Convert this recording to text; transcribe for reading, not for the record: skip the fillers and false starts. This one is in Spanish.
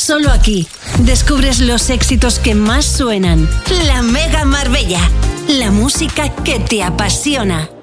Solo aquí descubres los éxitos que más suenan. La Mega Marbella, la música que te apasiona.